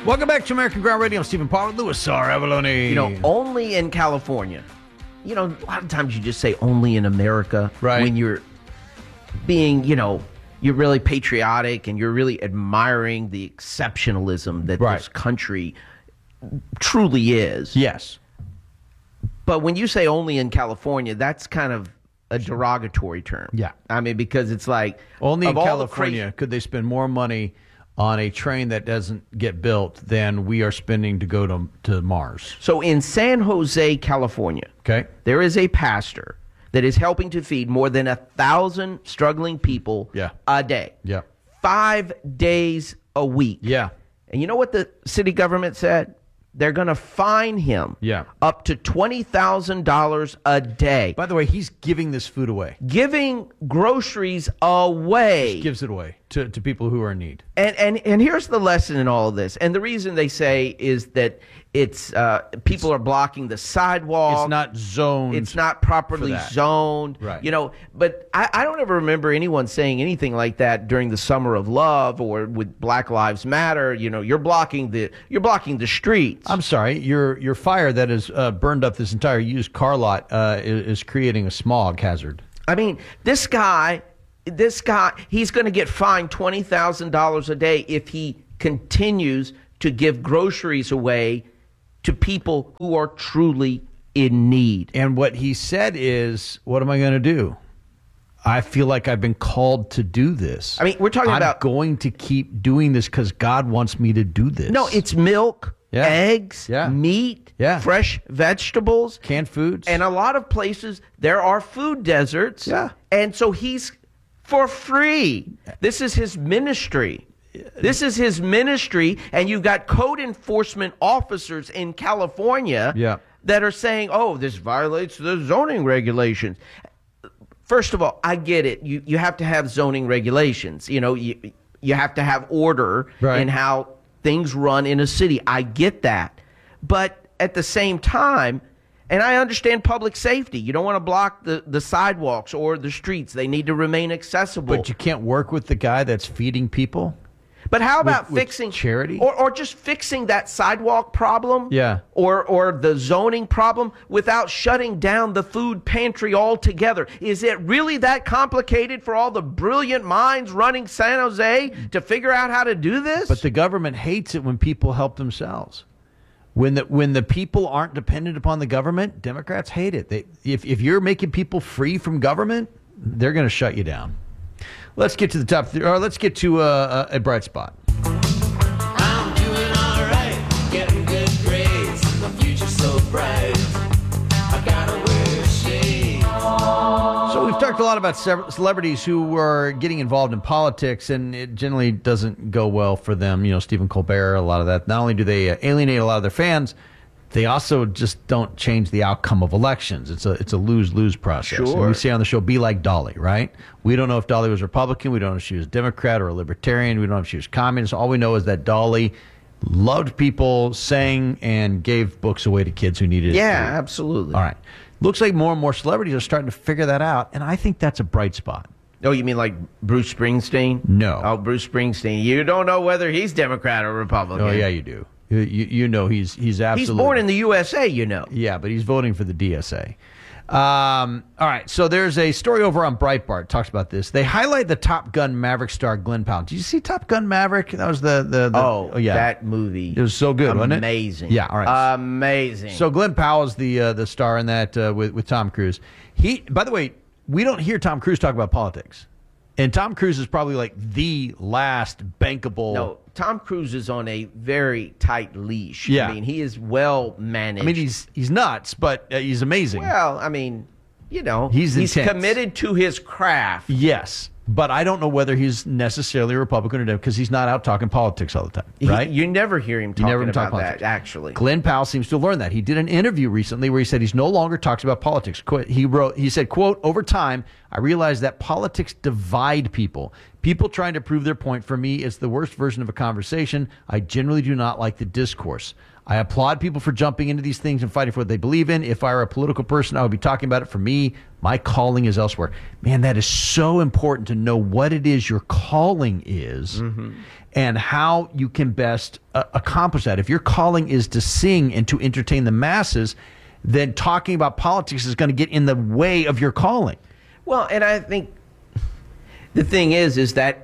Welcome back to American Ground Radio. I'm Stephen Power, Louis R. Avalone. You know, only in California. You know, a lot of times you just say only in America. Right. When you're being, you're really patriotic and you're really admiring the exceptionalism that this country truly is. Yes. But when you say only in California, that's kind of a derogatory term. Yeah. I mean, because it's like... Only in of all the California could they spend more money on a train that doesn't get built than we are spending to go to Mars. So in San Jose, California, Okay. there is a pastor that is helping to feed more than 1,000 struggling people a day. Yeah. 5 days a week. Yeah. And you know what the city government said? They're going to fine him up to $20,000 a day. By the way, he's giving this food away. Giving groceries away. He gives it away to people who are in need. And here's the lesson in all of this. And the reason they say is that it's people are blocking the sidewalk. It's not zoned. It's not properly zoned. Right. You know, but I don't ever remember anyone saying anything like that during the Summer of Love or with Black Lives Matter. You know, you're blocking the streets. I'm sorry. Your fire that has burned up this entire used car lot is creating a smog hazard. I mean, this guy, he's going to get fined $20,000 a day if he continues to give groceries away to people who are truly in need. And what he said is, what am I going to do? I feel like I've been called to do this. I mean, we're talking about... I'm going to keep doing this because God wants me to do this. No, it's milk, eggs, meat, fresh vegetables. Canned foods. And a lot of places, there are food deserts. Yeah. And so he's for free. This is his ministry. This is his ministry, and you've got code enforcement officers in California that are saying, oh, this violates the zoning regulations. First of all, I get it. You have to have zoning regulations. You know, you have to have order in how things run in a city. I get that. But at the same time, and I understand public safety. You don't want to block the sidewalks or the streets. They need to remain accessible. But you can't work with the guy that's feeding people? But how about fixing charity, or just fixing that sidewalk problem, or the zoning problem without shutting down the food pantry altogether? Is it really that complicated for all the brilliant minds running San Jose to figure out how to do this? But the government hates it when people help themselves. When the people aren't dependent upon the government, Democrats hate it. If you're making people free from government, they're going to shut you down. Let's get to the top, or let's get to a bright spot. I'm doing all right, getting good grades. My future's so bright. I gotta wear shades. So we've talked a lot about celebrities who were getting involved in politics, and it generally doesn't go well for them. You know, Stephen Colbert, a lot of that. Not only do they alienate a lot of their fans, they also just don't change the outcome of elections. It's a lose-lose process. Sure. And we say on the show, be like Dolly, right? We don't know if Dolly was Republican. We don't know if she was Democrat or a Libertarian. We don't know if she was communist. All we know is that Dolly loved people, sang, and gave books away to kids who needed it. Yeah, absolutely. All right. Looks like more and more celebrities are starting to figure that out, and I think that's a bright spot. Oh, you mean like Bruce Springsteen? No. Oh, Bruce Springsteen. You don't know whether he's Democrat or Republican. Oh, yeah, you do. You know he's absolutely... He's born in the USA, you know. Yeah, but he's voting for the DSA. All right, so there's a story over on Breitbart. Talks about this. They highlight the Top Gun Maverick star Glenn Powell. Did you see Top Gun Maverick? That was the that movie. It was so good, wasn't it? Amazing. Yeah, all right. Amazing. So Glenn Powell is the star in that with Tom Cruise. By the way, we don't hear Tom Cruise talk about politics. And Tom Cruise is probably like the last bankable... No, Tom Cruise is on a very tight leash. Yeah. I mean, he is well managed. I mean, he's nuts, but he's amazing. Well, I mean, you know, he's intense. Committed to his craft. Yes, but I don't know whether he's necessarily a Republican or Democrat because he's not out talking politics all the time, right? You never hear him talking about that, actually. Glenn Powell seems to have learned that. He did an interview recently where he said he's no longer talks about politics. He said, quote, over time, I realized that politics divide people. People trying to prove their point, for me, is the worst version of a conversation. I generally do not like the discourse. I applaud people for jumping into these things and fighting for what they believe in. If I were a political person, I would be talking about it. For me, my calling is elsewhere. Man, that is so important to know what it is your calling is and how you can best accomplish that. If your calling is to sing and to entertain the masses, then talking about politics is going to get in the way of your calling. Well, and I think the thing is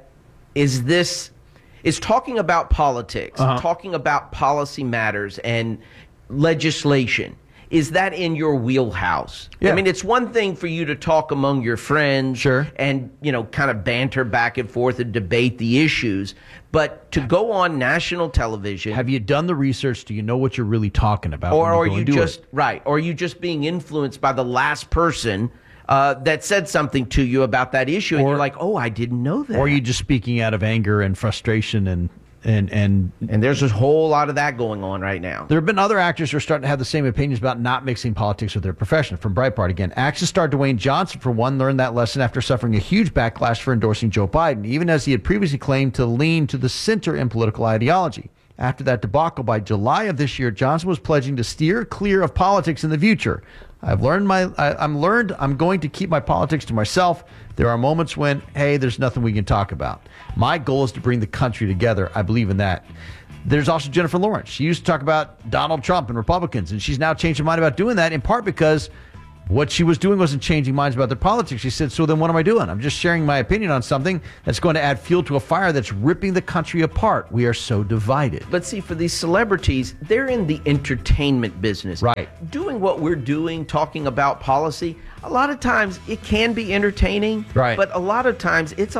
talking about politics, talking about policy matters and legislation. Is that in your wheelhouse? Yeah. I mean, it's one thing for you to talk among your friends Sure. and, kind of banter back and forth and debate the issues. But to go on national television. Have you done the research? Do you know what you're really talking about? Or are you just right? Or are you just being influenced by the last person that said something to you about that issue, and you're like, "Oh, I didn't know that." Or are you just speaking out of anger and frustration and there's a whole lot of that going on right now. There have been other actors who are starting to have the same opinions about not mixing politics with their profession. From Breitbart again, action star Dwayne Johnson, for one, learned that lesson after suffering a huge backlash for endorsing Joe Biden, even as he had previously claimed to lean to the center in political ideology. After that debacle, by July of this year, Johnson was pledging to steer clear of politics in the future. I'm going to keep my politics to myself. There are moments when, hey, there's nothing we can talk about. My goal is to bring the country together. I believe in that. There's also Jennifer Lawrence. She used to talk about Donald Trump and Republicans, and she's now changed her mind about doing that, in part because what she was doing wasn't changing minds about their politics. She said, so then what am I doing? I'm just sharing my opinion on something that's going to add fuel to a fire that's ripping the country apart. We are so divided. But see, for these celebrities, they're in the entertainment business. Right. Doing what we're doing, talking about policy, a lot of times it can be entertaining. Right. But a lot of times it's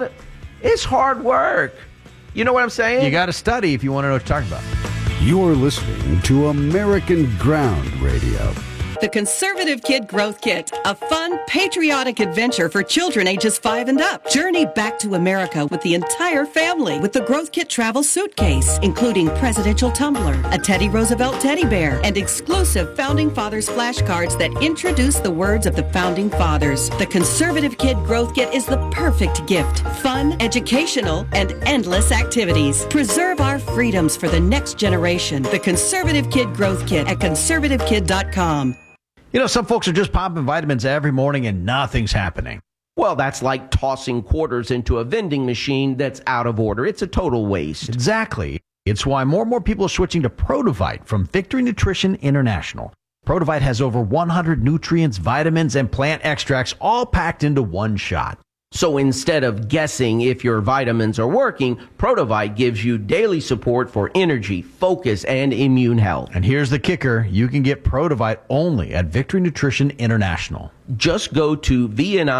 hard work. You know what I'm saying? You got to study if you want to know what you're talking about. You're listening to American Ground Radio. The Conservative Kid Growth Kit, a fun, patriotic adventure for children ages 5 and up. Journey back to America with the entire family with the Growth Kit travel suitcase, including presidential tumbler, a Teddy Roosevelt teddy bear, and exclusive Founding Fathers flashcards that introduce the words of the Founding Fathers. The Conservative Kid Growth Kit is the perfect gift. Fun, educational, and endless activities. Preserve our freedoms for the next generation. The Conservative Kid Growth Kit at conservativekid.com. You know, some folks are just popping vitamins every morning and nothing's happening. Well, that's like tossing quarters into a vending machine that's out of order. It's a total waste. Exactly. It's why more and more people are switching to Protovite from Victory Nutrition International. Protovite has over 100 nutrients, vitamins, and plant extracts all packed into one shot. So instead of guessing if your vitamins are working, Protovite gives you daily support for energy, focus, and immune health. And here's the kicker. You can get Protovite only at Victory Nutrition International. Just go to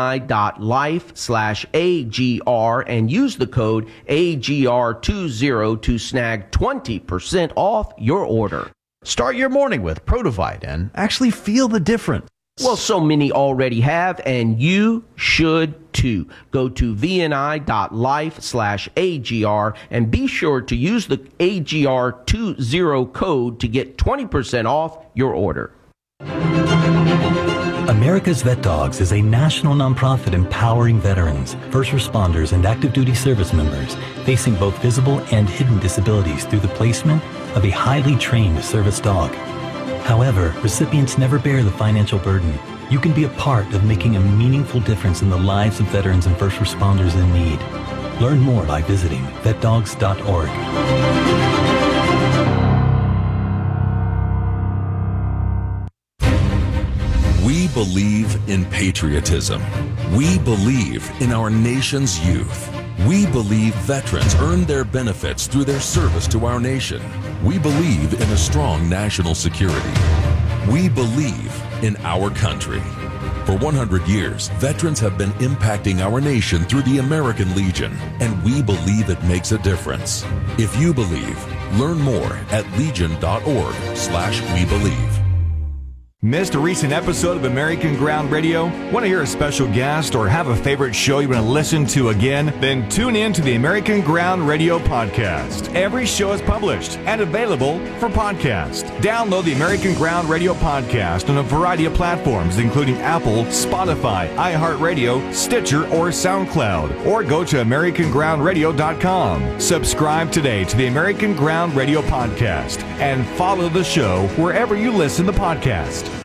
vni.life/AGR and use the code AGR20 to snag 20% off your order. Start your morning with Protovite and actually feel the difference. Well, so many already have, and you should too. Go to vni.life/AGR and be sure to use the AGR20 code to get 20% off your order. America's Vet Dogs is a national nonprofit empowering veterans, first responders, and active duty service members facing both visible and hidden disabilities through the placement of a highly trained service dog. However, recipients never bear the financial burden. You can be a part of making a meaningful difference in the lives of veterans and first responders in need. Learn more by visiting vetdogs.org. We believe in patriotism. We believe in our nation's youth. We believe veterans earn their benefits through their service to our nation. We believe in a strong national security. We believe in our country. For 100 years, veterans have been impacting our nation through the American Legion, and we believe it makes a difference. If you believe, learn more at legion.org/webelieve. Missed a recent episode of American Ground Radio? Want to hear a special guest or have a favorite show you want to listen to again? Then tune in to the American Ground Radio podcast. Every show is published and available for podcast. Download the American Ground Radio podcast on a variety of platforms, including Apple, Spotify, iHeartRadio, Stitcher, or SoundCloud. Or go to AmericanGroundRadio.com. Subscribe today to the American Ground Radio podcast and follow the show wherever you listen to podcasts.